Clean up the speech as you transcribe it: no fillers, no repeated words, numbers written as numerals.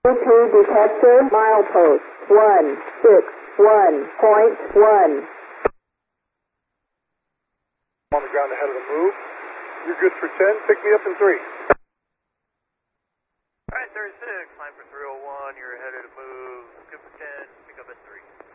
To detected milepost 161.1. On the ground ahead of the move. You're good for 10. Pick me up in 3. Alright, 36, line for 301. You're ahead of the move. Good for 10. Pick up at 3.